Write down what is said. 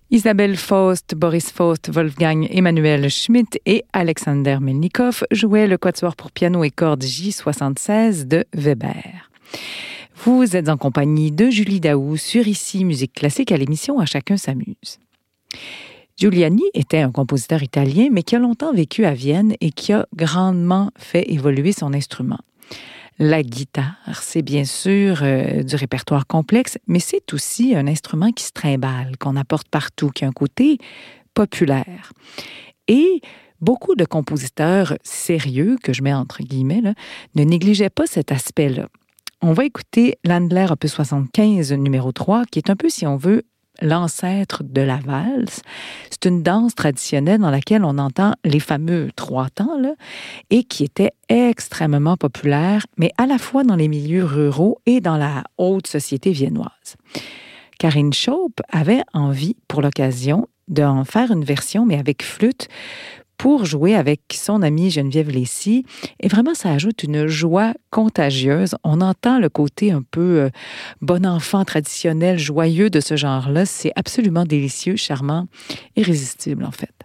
Isabelle Faust, Boris Faust, Wolfgang Emanuel Schmidt et Alexander Melnikov jouaient le quatuor pour piano et cordes J76 de Weber. Vous êtes en compagnie de Julie Daou sur Ici Musique Classique à l'émission À chacun s'amuse. Giuliani était un compositeur italien, mais qui a longtemps vécu à Vienne et qui a grandement fait évoluer son instrument. La guitare, c'est bien sûr du répertoire complexe, mais c'est aussi un instrument qui se trimballe, qu'on apporte partout, qui a un côté populaire. Et beaucoup de compositeurs sérieux, que je mets entre guillemets, là, ne négligeaient pas cet aspect-là. On va écouter l'Handler Opus 75 numéro 3, qui est un peu, si on veut, l'ancêtre de la valse. C'est une danse traditionnelle dans laquelle on entend les fameux 3 temps, là, et qui était extrêmement populaire, mais à la fois dans les milieux ruraux et dans la haute société viennoise. Karin Schaup avait envie, pour l'occasion, d'en faire une version, mais avec flûte, pour jouer avec son amie Geneviève Lécy. Et vraiment, ça ajoute une joie contagieuse. On entend le côté un peu bon enfant traditionnel, joyeux de ce genre-là. C'est absolument délicieux, charmant, irrésistible en fait.